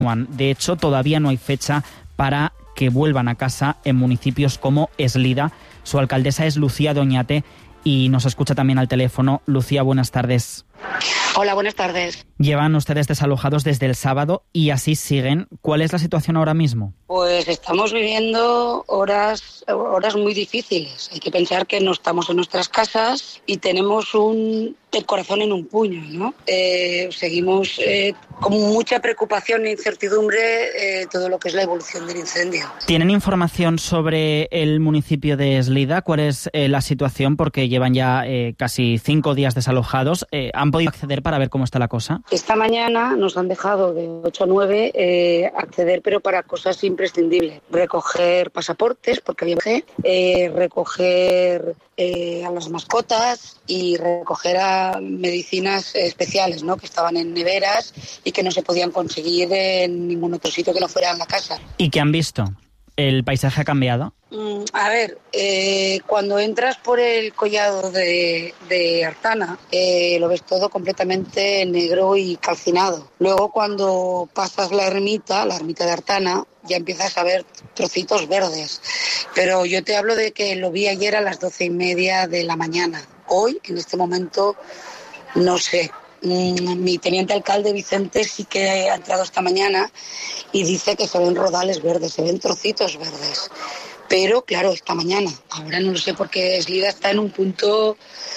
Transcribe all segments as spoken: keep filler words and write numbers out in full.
Juan. De hecho, todavía no hay fecha para que vuelvan a casa en municipios como Eslida. Su alcaldesa es Lucía Doñate y nos escucha también al teléfono. Lucía, buenas tardes. Hola, buenas tardes. Llevan ustedes desalojados desde el sábado y así siguen. ¿Cuál es la situación ahora mismo? Pues estamos viviendo horas, horas muy difíciles. Hay que pensar que no estamos en nuestras casas y tenemos un, el corazón en un puño, ¿no? Eh, seguimos eh, con mucha preocupación e incertidumbre eh, todo lo que es la evolución del incendio. ¿Tienen información sobre el municipio de Eslida? ¿Cuál es eh, la situación? Porque llevan ya eh, casi cinco días desalojados. Eh, ¿Han podido acceder para ver cómo está la cosa? Esta mañana nos han dejado de ocho a nueve eh, acceder, pero para cosas imprescindibles. Recoger pasaportes, porque había que eh, recoger eh, a las mascotas y recoger a medicinas especiales, ¿no?, que estaban en neveras y que no se podían conseguir en ningún otro sitio que no fuera en la casa. ¿Y qué han visto? ¿El paisaje ha cambiado? Mm, a ver, eh, cuando entras por el collado de, de Artana, eh, lo ves todo completamente negro y calcinado. Luego, cuando pasas la ermita, la ermita de Artana, ya empiezas a ver trocitos verdes. Pero yo te hablo de que lo vi ayer a las doce y media de la mañana. Hoy, en este momento, no sé. Mi teniente alcalde Vicente sí que ha entrado esta mañana y dice que se ven rodales verdes, se ven trocitos verdes. Pero claro, esta mañana, ahora no lo sé porque Eslida está en un punto,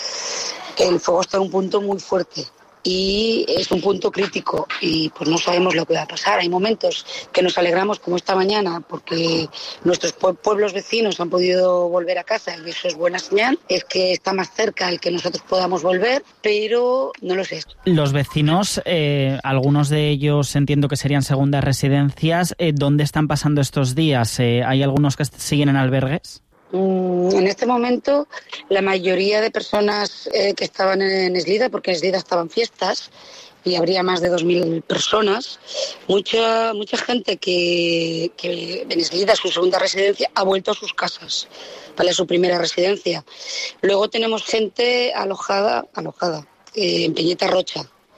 el fuego está en un punto muy fuerte y es un punto crítico y pues no sabemos lo que va a pasar. Hay momentos que nos alegramos como esta mañana porque nuestros pueblos vecinos han podido volver a casa y eso es buena señal, es que está más cerca el que nosotros podamos volver, pero no lo sé. Los vecinos, eh, algunos de ellos entiendo que serían segundas residencias, eh, ¿dónde están pasando estos días? Eh, ¿Hay algunos que siguen en albergues? En este momento, la mayoría de personas eh, que estaban en Eslida, porque en Eslida estaban fiestas y habría más de dos mil personas, mucha mucha gente que, que en Eslida, su segunda residencia, ha vuelto a sus casas, ¿vale?, su primera residencia. Luego tenemos gente alojada, alojada eh, en Peñita Rocha,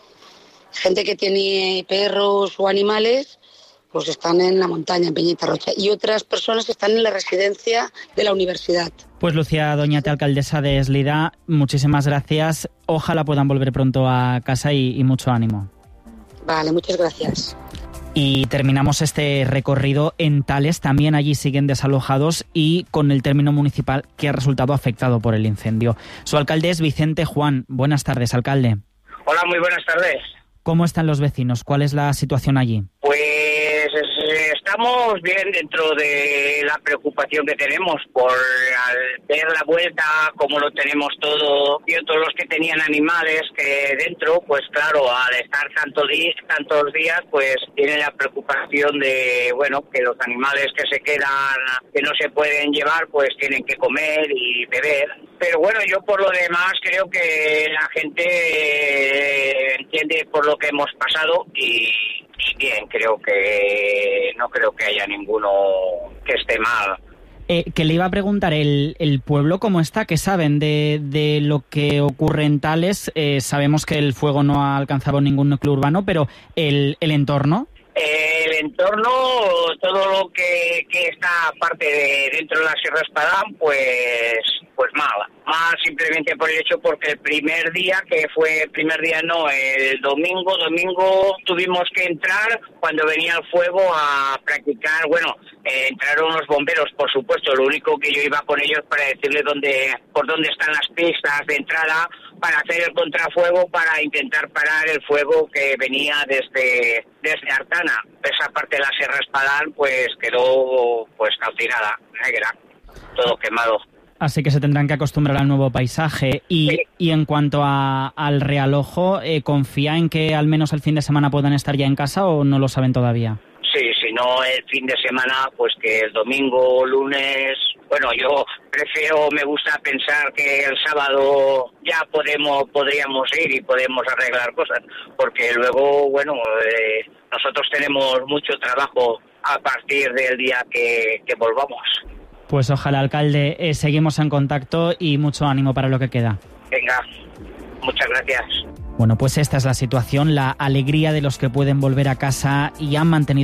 gente que tiene perros o animales, pues están en la montaña, en Peñita Rocha, y otras personas que están en la residencia de la universidad. Pues Lucía Doñate, alcaldesa de Eslida, muchísimas gracias. Ojalá puedan volver pronto a casa y, y mucho ánimo. Vale, muchas gracias. Y terminamos este recorrido en Tales. También allí siguen desalojados y con el término municipal que ha resultado afectado por el incendio. Su alcalde es Vicente Juan. Buenas tardes, alcalde. Hola, muy buenas tardes. ¿Cómo están los vecinos? ¿Cuál es la situación allí? Pues estamos bien dentro de la preocupación que tenemos por al ver la vuelta, como lo tenemos todo, y todos los que tenían animales que dentro, pues claro, al estar tantos días, tantos días, pues tienen la preocupación de, bueno, que los animales que se quedan, que no se pueden llevar, pues tienen que comer y beber. Pero bueno, yo por lo demás creo que la gente entiende por lo que hemos pasado y, y bien, creo que no creo que haya ninguno que esté mal. Eh, que le iba a preguntar, ¿el, el pueblo cómo está? ¿Qué saben de, de lo que ocurre en Tales? Eh, sabemos que el fuego no ha alcanzado ningún núcleo urbano, pero ¿el, el entorno? El entorno, todo lo que, que está aparte de dentro de la Sierra Espadán, pues pues mal. Más simplemente por el hecho porque el primer día, que fue el primer día no, el domingo, domingo tuvimos que entrar cuando venía el fuego a practicar, bueno, eh, entraron los bomberos, por supuesto, lo único que yo iba con ellos para decirles dónde, por dónde están las pistas de entrada, para hacer el contrafuego, para intentar parar el fuego que venía desde, desde Artana. Esa parte de la Sierra Espadán pues quedó pues cautivada, negra, todo quemado. Así que se tendrán que acostumbrar al nuevo paisaje. Y, sí. y en cuanto a, al Realojo, eh, ¿confía en que al menos el fin de semana puedan estar ya en casa o no lo saben todavía? Sí, si no el fin de semana, pues que el domingo o lunes... Bueno, yo prefiero, me gusta pensar que el sábado ya podemos, podríamos ir y podemos arreglar cosas, porque luego, bueno, eh, nosotros tenemos mucho trabajo a partir del día que, que volvamos. Pues ojalá, alcalde, eh, seguimos en contacto y mucho ánimo para lo que queda. Venga, muchas gracias. Bueno, pues esta es la situación, la alegría de los que pueden volver a casa y han mantenido